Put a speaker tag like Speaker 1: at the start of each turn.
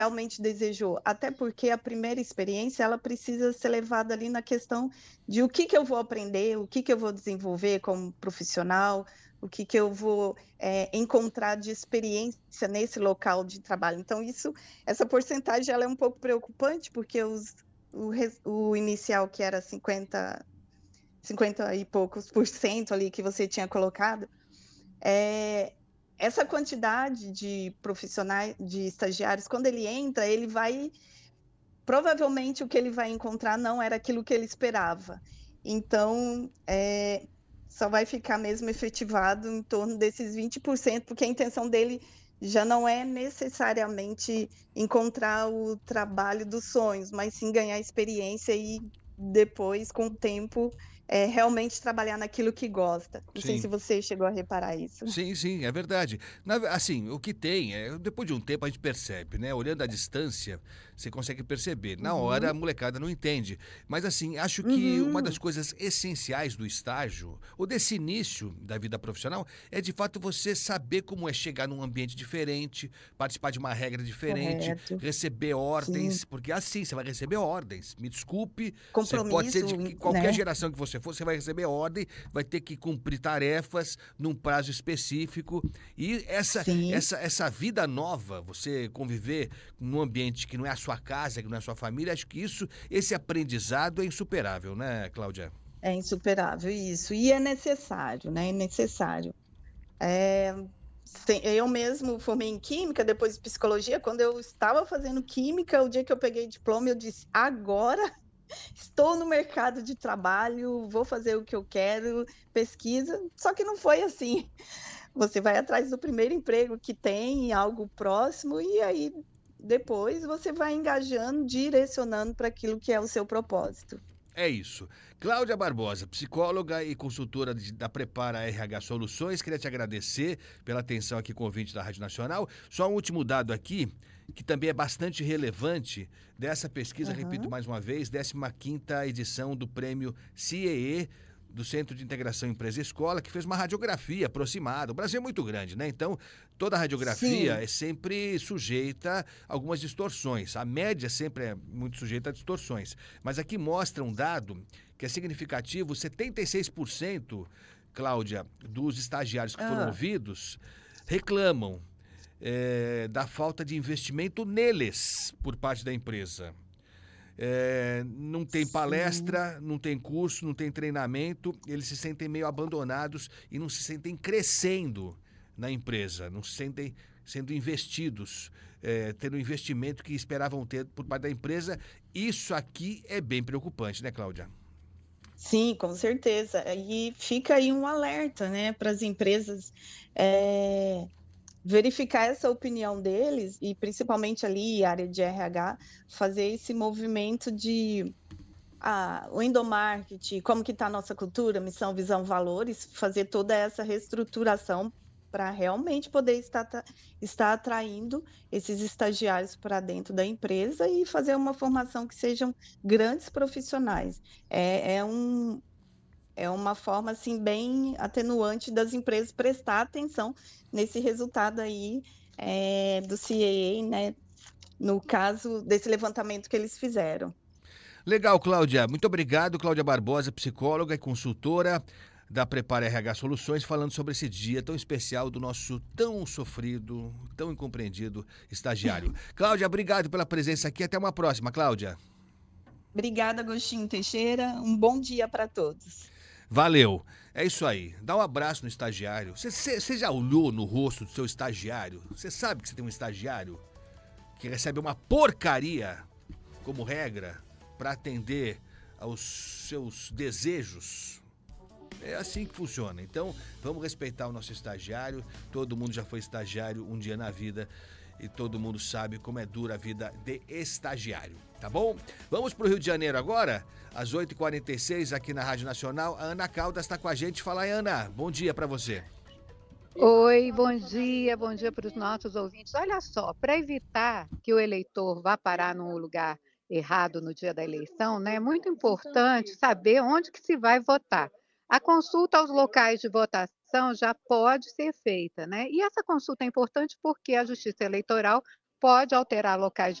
Speaker 1: realmente desejou. Até porque a primeira experiência, ela precisa ser levada ali na questão de o que que eu vou aprender, o que que eu vou desenvolver como profissional, o que que eu vou, encontrar de experiência nesse local de trabalho. Então essa porcentagem ela é um pouco preocupante, porque o inicial que era 50 e poucos por cento ali que você tinha colocado, eh, essa quantidade de profissionais, de estagiários, quando ele entra, ele vai provavelmente o que ele vai encontrar não era aquilo que ele esperava. Então, só vai ficar mesmo efetivado em torno desses 20%, porque a intenção dele já não é necessariamente encontrar o trabalho dos sonhos, mas sim ganhar experiência e depois, com o tempo, realmente trabalhar naquilo que gosta. Não sei se
Speaker 2: Sim.
Speaker 1: você chegou a reparar isso.
Speaker 2: Sim, sim, é verdade. Assim, o que tem depois de um tempo a gente percebe, né, olhando à distância, você consegue perceber. Na hora a
Speaker 1: Uhum.
Speaker 2: molecada não entende. Mas assim, acho que uma das
Speaker 1: Uhum.
Speaker 2: coisas essenciais do estágio, ou desse início da vida profissional, é de fato você saber como é chegar num ambiente diferente, participar de uma regra diferente,
Speaker 1: Correto.
Speaker 2: receber
Speaker 1: Sim.
Speaker 2: ordens, porque assim, você vai receber ordens. Me desculpe, você pode ser
Speaker 1: Compromisso,
Speaker 2: de que qualquer
Speaker 1: né.
Speaker 2: geração que você for, você vai receber ordem, vai ter que cumprir tarefas num prazo específico. E
Speaker 1: Sim.
Speaker 2: essa vida nova, você conviver num ambiente que não é a sua casa, que não é a sua família, acho que esse aprendizado é insuperável, né, Cláudia?
Speaker 1: É insuperável, isso. E é necessário, né, é necessário. Eh, eu mesmo formei em química, depois psicologia, quando eu estava fazendo química, o dia que eu peguei diploma, eu disse: "Agora estou no mercado de trabalho, vou fazer o que eu quero, pesquisa", só que não foi assim. Você vai atrás do primeiro emprego que tem, algo próximo, e aí depois você vai engajando, direcionando para aquilo que é o seu propósito.
Speaker 2: É isso. Cláudia Barbosa, psicóloga e consultora da Prepara RH Soluções, queria te agradecer pela atenção aqui com o ouvinte da Rádio Nacional. Só um último dado aqui, que também é bastante relevante dessa pesquisa, repito
Speaker 1: Aham.
Speaker 2: mais uma vez, 15ª edição do prêmio CIEE, do Centro de Integração Empresa-Escola, que fez uma radiografia aproximada. O Brasil é muito grande, né? Então, toda radiografia
Speaker 1: Sim.
Speaker 2: é sempre sujeita a algumas distorções. A média sempre é muito sujeita a distorções. Mas aqui mostra um dado que é significativo: 76%, Cláudia, dos estagiários que foram
Speaker 1: Hã.
Speaker 2: ouvidos reclamam da falta de investimento neles por parte da empresa. Não tem
Speaker 1: Sim.
Speaker 2: palestra, não tem curso, não tem treinamento, eles se sentem meio abandonados e não se sentem crescendo na empresa, não se sentem sendo investidos, tendo o investimento que esperavam ter por parte da empresa. Isso aqui é bem preocupante, né, Cláudia?
Speaker 1: Sim, com certeza. E fica aí um alerta, né, para as empresas, eh, verificar essa opinião deles e principalmente ali a área de RH, fazer esse movimento de, o endomarketing, como que está a nossa cultura, missão, visão, valores, fazer toda essa reestruturação para realmente poder estar atraindo esses estagiários para dentro da empresa e fazer uma formação que sejam grandes profissionais. É uma forma, assim, bem atenuante das empresas prestar atenção nesse resultado aí, do CAA, né, no caso desse levantamento que eles fizeram.
Speaker 2: Legal, Cláudia. Muito obrigado, Cláudia Barbosa, psicóloga e consultora da Prepara RH Soluções, falando sobre esse dia tão especial do nosso tão sofrido, tão incompreendido estagiário. Cláudia, obrigado pela presença aqui. Até uma próxima, Cláudia.
Speaker 1: Obrigada, Agostinho Teixeira, um bom dia para todos.
Speaker 2: Valeu. É isso aí. Dá um abraço no estagiário. Você já olhou no rosto do seu estagiário? Você sabe que você tem um estagiário que recebe uma porcaria como regra para atender aos seus desejos? É assim que funciona. Então, vamos respeitar o nosso estagiário. Todo mundo já foi estagiário um dia na vida e todo mundo sabe como é dura a vida de estagiário, tá bom? Vamos pro Rio de Janeiro agora, às 8h46 aqui na Rádio Nacional. A Ana Caldas está com a gente. Fala aí, Ana. Bom dia para você.
Speaker 3: Oi, bom dia para os nossos ouvintes. Olha só, para evitar que o eleitor vá parar no lugar errado no dia da eleição, né, é muito importante saber onde que se vai votar. A consulta aos locais de votação já pode ser feita, né? E essa consulta é importante porque a Justiça Eleitoral pode alterar locais